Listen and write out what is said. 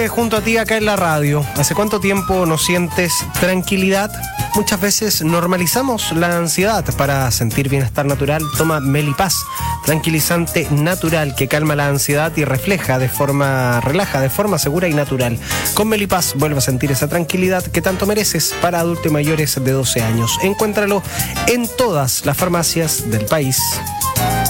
Junto a ti acá en la radio. ¿Hace cuánto tiempo no sientes tranquilidad? Muchas veces normalizamos la ansiedad. Para sentir bienestar natural, toma Melipaz, tranquilizante natural que calma la ansiedad y relaja de forma segura y natural. Con Melipaz vuelve a sentir esa tranquilidad que tanto mereces para adultos y mayores de 12 años. Encuéntralo en todas las farmacias del país.